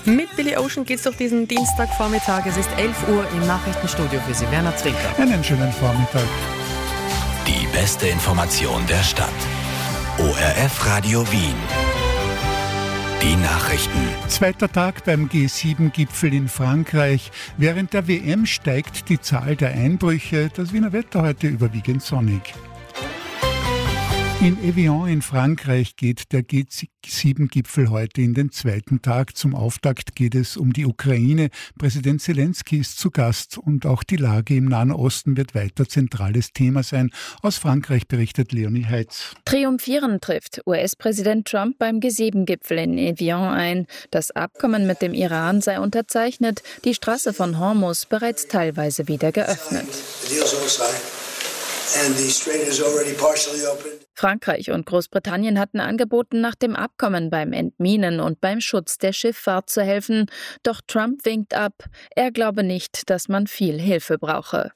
Mit Billy Ocean geht's durch diesen Dienstagvormittag. Es ist 11 Uhr im Nachrichtenstudio für Sie. Werner Zwinker. Einen schönen Vormittag. Die beste Information der Stadt. ORF Radio Wien. Die Nachrichten. Zweiter Tag beim G7-Gipfel in Frankreich. Während der WM steigt die Zahl der Einbrüche. Das Wiener Wetter heute überwiegend sonnig. In Evian in Frankreich geht der G7-Gipfel heute in den zweiten Tag. Zum Auftakt geht es um die Ukraine. Präsident Zelensky ist zu Gast und auch die Lage im Nahen Osten wird weiter zentrales Thema sein. Aus Frankreich berichtet Leonie Heitz. Triumphierend trifft US-Präsident Trump beim G7-Gipfel in Evian ein. Das Abkommen mit dem Iran sei unterzeichnet, die Straße von Hormuz bereits teilweise wieder geöffnet. Frankreich und Großbritannien hatten angeboten, nach dem Abkommen beim Entminen und beim Schutz der Schifffahrt zu helfen. Doch Trump winkt ab. Er glaube nicht, dass man viel Hilfe brauche.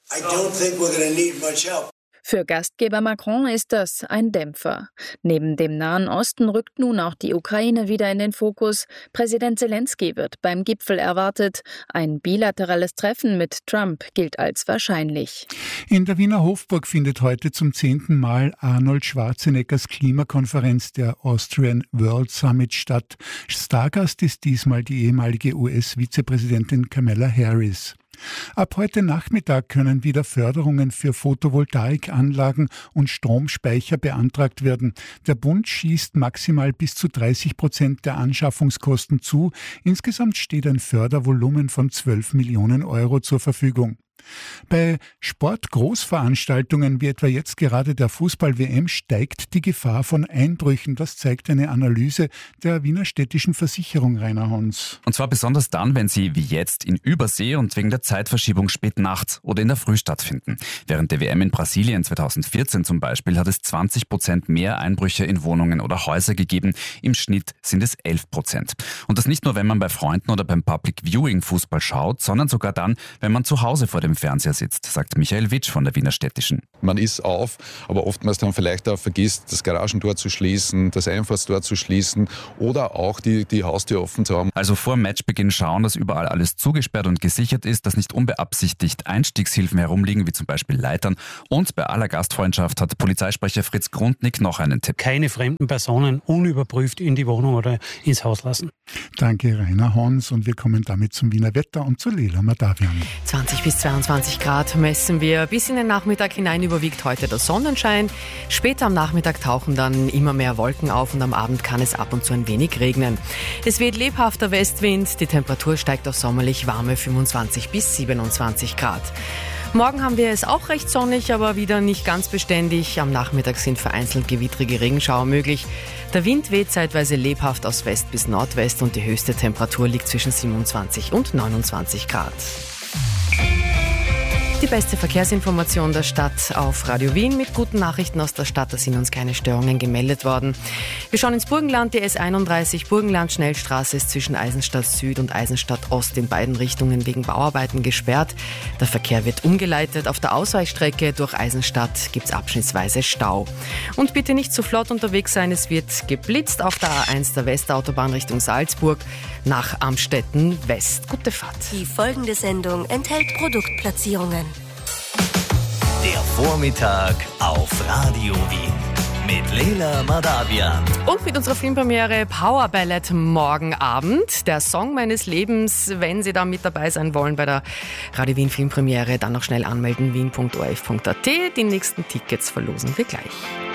Für Gastgeber Macron ist das ein Dämpfer. Neben dem Nahen Osten rückt nun auch die Ukraine wieder in den Fokus. Präsident Zelensky wird beim Gipfel erwartet. Ein bilaterales Treffen mit Trump gilt als wahrscheinlich. In der Wiener Hofburg findet heute zum 10. Mal Arnold Schwarzeneggers Klimakonferenz, der Austrian World Summit, statt. Stargast ist diesmal die ehemalige US-Vizepräsidentin Kamala Harris. Ab heute Nachmittag können wieder Förderungen für Photovoltaikanlagen und Stromspeicher beantragt werden. Der Bund schießt maximal bis zu 30% der Anschaffungskosten zu. Insgesamt steht ein Fördervolumen von 12 Millionen Euro zur Verfügung. Bei Sportgroßveranstaltungen wie etwa jetzt gerade der Fußball-WM steigt die Gefahr von Einbrüchen. Das zeigt eine Analyse der Wiener Städtischen Versicherung, Rainer Hons. Und zwar besonders dann, wenn sie wie jetzt in Übersee und wegen der Zeitverschiebung spät nachts oder in der Früh stattfinden. Während der WM in Brasilien 2014 zum Beispiel hat es 20% mehr Einbrüche in Wohnungen oder Häuser gegeben. Im Schnitt sind es 11%. Und das nicht nur, wenn man bei Freunden oder beim Public Viewing Fußball schaut, sondern sogar dann, wenn man zu Hause vor dem Fernseher sitzt, sagt Michael Witsch von der Wiener Städtischen. Man ist auf, aber oftmals dann vielleicht auch vergisst, das Garagentor zu schließen, das Einfahrtstor zu schließen oder auch die Haustür offen zu haben. Also vor Matchbeginn schauen, dass überall alles zugesperrt und gesichert ist, dass nicht unbeabsichtigt Einstiegshilfen herumliegen, wie zum Beispiel Leitern. Und bei aller Gastfreundschaft hat Polizeisprecher Fritz Grundnick noch einen Tipp. Keine fremden Personen unüberprüft in die Wohnung oder ins Haus lassen. Danke, Rainer Hons. Und wir kommen damit zum Wiener Wetter und zu Leila Madavian. 20 bis 22 Grad messen wir. Bis in den Nachmittag hinein überwiegt heute der Sonnenschein. Später am Nachmittag tauchen dann immer mehr Wolken auf und am Abend kann es ab und zu ein wenig regnen. Es weht lebhafter Westwind. Die Temperatur steigt auf sommerlich warme 25 bis 27 Grad. Morgen haben wir es auch recht sonnig, aber wieder nicht ganz beständig. Am Nachmittag sind vereinzelt gewittrige Regenschauer möglich. Der Wind weht zeitweise lebhaft aus West bis Nordwest und die höchste Temperatur liegt zwischen 27 und 29 Grad. Die beste Verkehrsinformation der Stadt auf Radio Wien mit guten Nachrichten aus der Stadt. Da sind uns keine Störungen gemeldet worden. Wir schauen ins Burgenland. Die S31 Burgenland-Schnellstraße ist zwischen Eisenstadt Süd und Eisenstadt Ost in beiden Richtungen wegen Bauarbeiten gesperrt. Der Verkehr wird umgeleitet. Auf der Ausweichstrecke durch Eisenstadt gibt es abschnittsweise Stau. Und bitte nicht zu flott unterwegs sein. Es wird geblitzt auf der A1 der Westautobahn Richtung Salzburg nach Amstetten West. Gute Fahrt. Die folgende Sendung enthält Produktplatzierungen. Der Vormittag auf Radio Wien mit Leila Madavian. Und mit unserer Filmpremiere Power Ballad morgen Abend. Der Song meines Lebens. Wenn Sie da mit dabei sein wollen bei der Radio Wien Filmpremiere, dann noch schnell anmelden, wien.orf.at. Die nächsten Tickets verlosen wir gleich.